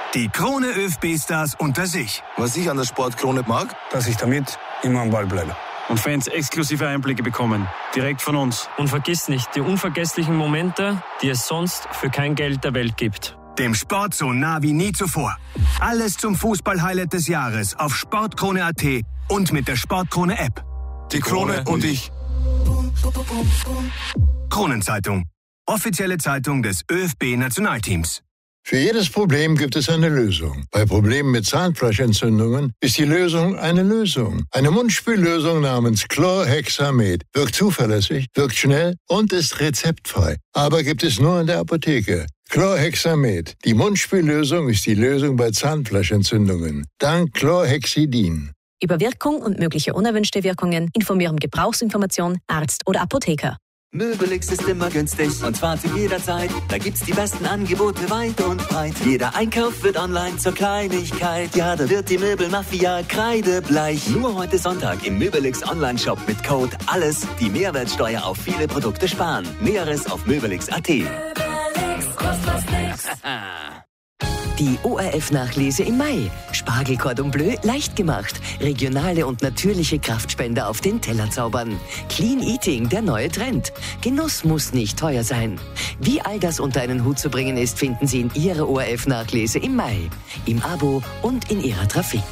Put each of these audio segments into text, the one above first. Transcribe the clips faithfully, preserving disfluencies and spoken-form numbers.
Die Krone ÖFB-Stars unter sich. Was ich an der Sportkrone mag, dass ich damit immer am Ball bleibe. Und Fans exklusive Einblicke bekommen. Direkt von uns. Und vergiss nicht, die unvergesslichen Momente, die es sonst für kein Geld der Welt gibt. Dem Sport so nah wie nie zuvor. Alles zum Fußball-Highlight des Jahres auf sportkrone punkt at und mit der Sportkrone-App. Die Krone und ich. Kronenzeitung. Offizielle Zeitung des ÖFB-Nationalteams. Für jedes Problem gibt es eine Lösung. Bei Problemen mit Zahnfleischentzündungen ist die Lösung eine Lösung. Eine Mundspüllösung namens Chlorhexamet wirkt zuverlässig, wirkt schnell und ist rezeptfrei. Aber gibt es nur in der Apotheke. Chlorhexamet. Die Mundspüllösung ist die Lösung bei Zahnfleischentzündungen. Dank Chlorhexidin. Über Wirkung und mögliche unerwünschte Wirkungen informieren Gebrauchsinformation, Arzt oder Apotheker. Möbelix ist immer günstig und zwar zu jeder Zeit. Da gibt's die besten Angebote weit und breit. Jeder Einkauf wird online zur Kleinigkeit. Ja, da wird die Möbelmafia kreidebleich. Nur heute Sonntag im Möbelix Online-Shop mit Code ALLES die Mehrwertsteuer auf viele Produkte sparen. Näheres auf möbelix punkt at. Möbelix, kostet was nix. Die O R F-Nachlese im Mai. Spargel Cordon Bleu leicht gemacht. Regionale und natürliche Kraftspender auf den Teller zaubern. Clean Eating, der neue Trend. Genuss muss nicht teuer sein. Wie all das unter einen Hut zu bringen ist, finden Sie in Ihrer O R F-Nachlese im Mai. Im Abo und in Ihrer Trafik.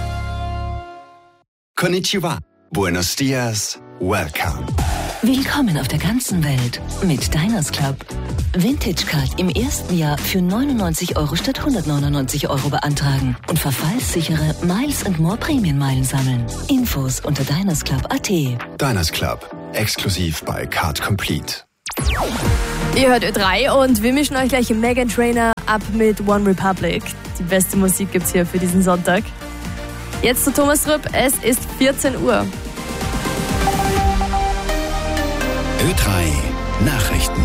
Konnichiwa. Buenos dias. Welcome. Willkommen auf der ganzen Welt mit Diners Club. Vintage Card im ersten Jahr für neunundneunzig Euro statt hundertneunundneunzig Euro beantragen und verfallssichere Miles and More Prämienmeilen sammeln. Infos unter diners club punkt at. Diners Club. Exklusiv bei Card Complete. Ihr hört Ö drei und wir mischen euch gleich im Meghan Trainor ab mit One Republic. Die beste Musik gibt's hier für diesen Sonntag. Jetzt zu Thomas Rüpp, es ist vierzehn Uhr. Ö drei Nachrichten.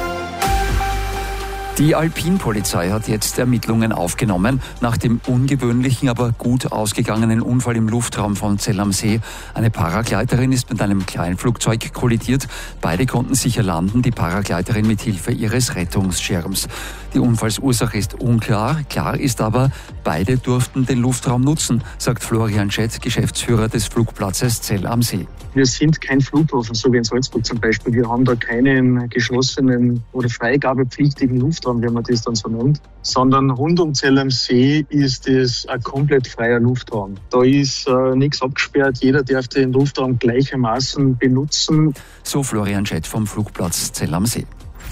Die Alpin-Polizei hat jetzt Ermittlungen aufgenommen nach dem ungewöhnlichen, aber gut ausgegangenen Unfall im Luftraum von Zell am See. Eine Paragleiterin ist mit einem Kleinflugzeug kollidiert. Beide konnten sicher landen, die Paragleiterin mit Hilfe ihres Rettungsschirms. Die Unfallsursache ist unklar. Klar ist aber, beide durften den Luftraum nutzen, sagt Florian Schett, Geschäftsführer des Flugplatzes Zell am See. Wir sind kein Flughafen, so wie in Salzburg zum Beispiel. Wir haben da keinen geschlossenen oder freigabepflichtigen Luftraum, wenn man das dann so nennt, sondern rund um Zell am See ist es ein komplett freier Luftraum. Da ist äh, nichts abgesperrt, jeder darf den Luftraum gleichermaßen benutzen. So Florian Schett vom Flugplatz Zell am See.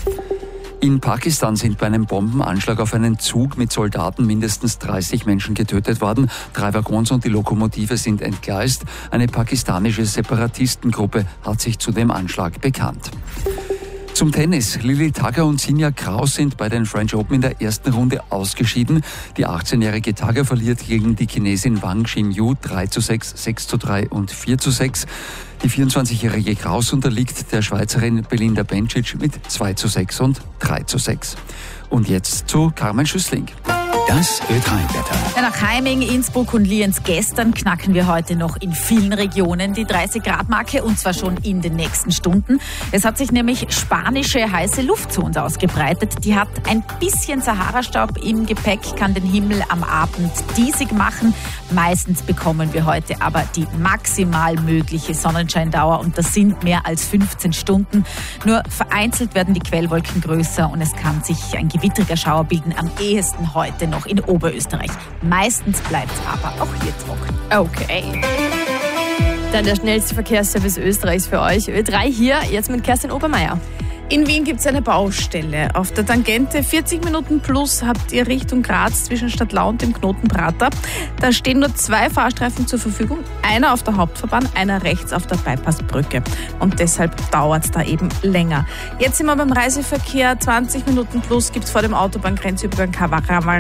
In Pakistan sind bei einem Bombenanschlag auf einen Zug mit Soldaten mindestens dreißig Menschen getötet worden. Drei Waggons und die Lokomotive sind entgleist. Eine pakistanische Separatistengruppe hat sich zu dem Anschlag bekannt. Zum Tennis. Lili Tagger und Sinja Kraus sind bei den French Open in der ersten Runde ausgeschieden. Die achtzehnjährige Tagger verliert gegen die Chinesin Wang Xinyu drei zu sechs, sechs zu drei und vier zu sechs. Die vierundzwanzigjährige Kraus unterliegt der Schweizerin Belinda Bencic mit zwei zu sechs und drei zu sechs. Und jetzt zu Carmen Schüssling. Das Ö drei Wetter. Ja, nach Heiming, Innsbruck und Lienz gestern knacken wir heute noch in vielen Regionen die dreißig Grad Marke und zwar schon in den nächsten Stunden. Es hat sich nämlich spanische heiße Luft zu uns ausgebreitet. Die hat ein bisschen Sahara-Staub im Gepäck, kann den Himmel am Abend diesig machen. Meistens bekommen wir heute aber die maximal mögliche Sonnenscheindauer und das sind mehr als fünfzehn Stunden. Nur vereinzelt werden die Quellwolken größer und es kann sich ein gewittriger Schauer bilden, am ehesten heute noch in Oberösterreich. Meistens bleibt es aber auch hier trocken. Okay. Dann der schnellste Verkehrsservice Österreichs für euch. Ö drei hier, jetzt mit Kerstin Obermeier. In Wien gibt es eine Baustelle. Auf der Tangente vierzig Minuten plus habt ihr Richtung Graz zwischen Stadtlau und dem Knoten Prater. Da stehen nur zwei Fahrstreifen zur Verfügung. Einer auf der Hauptfahrbahn, einer rechts auf der Bypassbrücke. Und deshalb dauert es da eben länger. Jetzt sind wir beim Reiseverkehr. zwanzig Minuten plus gibt es vor dem Autobahngrenzübergang Karawan-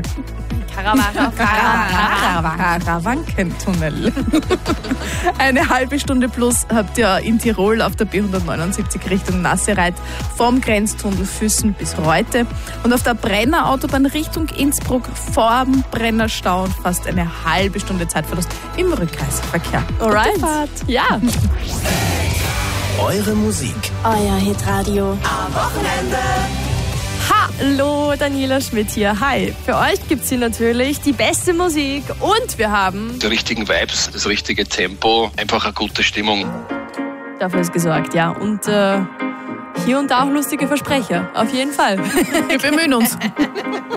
Karawankentunnel. Eine halbe Stunde plus habt ihr in Tirol auf der B hundertneunundsiebzig Richtung Nassereit vom Grenztunnel Füssen bis Reute und auf der Brenner Autobahn Richtung Innsbruck vorm Brennerstau und fast eine halbe Stunde Zeitverlust im Rückreiseverkehr. Alright. Ja. Eure Musik. Euer Hitradio. Am Wochenende. Ha! Hallo, Daniela Schmidt hier. Hi. Für euch gibt's hier natürlich die beste Musik und wir haben die richtigen Vibes, das richtige Tempo, einfach eine gute Stimmung. Dafür ist gesorgt, ja. Und äh, hier und da auch lustige Versprecher. Auf jeden Fall. Wir bemühen uns.